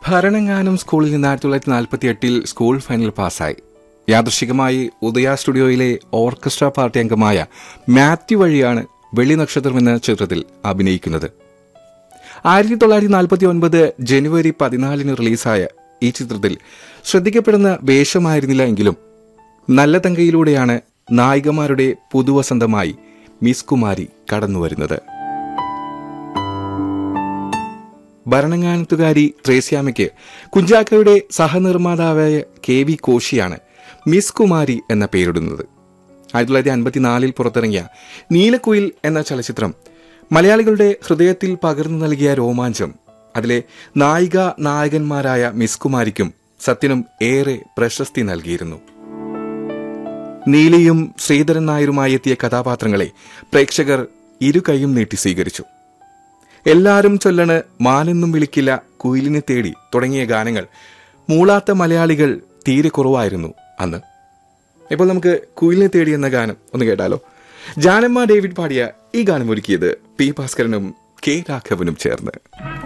ഭരണങ്ങാനം സ്കൂളിൽ നിന്ന് 1948 school final പാസ്സായി. യാദൃശ്ചികമായി ഉദയ സ്റ്റുഡിയോയിലെ ഓർക്കസ്ട്ര പാർട്ടി അംഗമായ മാത്യു വഴിയാണ് വെള്ളി നക്ഷത്രം എന്ന ചിത്രത്തിൽ അഭിനയിക്കുന്നത്. 1949 ജനുവരി 14 റിലീസായ ഈ ചിത്രത്തിൽ ശ്രദ്ധിക്കപ്പെടുന്ന വേഷമായിരുന്നില്ല എങ്കിലും നല്ല തങ്കയിലൂടെയാണ് നായികമാരുടെ പുതുവസന്തമായി മിസ് കുമാരി കടന്നുവരുന്നത്. ഭരണങ്ങാനത്തുകാരി ത്രേസ്യാമയ്ക്ക് കുഞ്ചാക്കോയുടെ സഹനിർമ്മാതാവായ KV കോശിയാണ് മിസ് കുമാരി എന്ന പേരിടുന്നത്. 1954 പുറത്തിറങ്ങിയ നീലക്കുയിൽ എന്ന ചലച്ചിത്രം മലയാളികളുടെ ഹൃദയത്തിൽ പകർന്നു നൽകിയ രോമാഞ്ചം അതിലെ നായിക നായകന്മാരായ മിസ് കുമാരിക്കും സത്യനും ഏറെ പ്രശസ്തി നൽകിയിരുന്നു. നീലിയും ശ്രീധരൻ നായരുമായി എത്തിയ കഥാപാത്രങ്ങളെ പ്രേക്ഷകർ ഇരുകൈയും നീട്ടി സ്വീകരിച്ചു. എല്ലാരും ചൊല്ലണ് മാനെന്നും വിളിക്കില്ല കുയിലിനെ തേടി തുടങ്ങിയ ഗാനങ്ങൾ മൂളാത്ത മലയാളികൾ തീരെ കുറവായിരുന്നു അന്ന്. ഇപ്പോൾ നമുക്ക് കുയിലിനെ തേടി എന്ന ഗാനം ഒന്ന് കേട്ടാലോ. ജാനമ്മ ഡേവിഡ് പാടിയ ഈ ഗാനം ഒരുക്കിയത് P. ഭാസ്കരനും K. രാഘവനും ചേർന്ന്.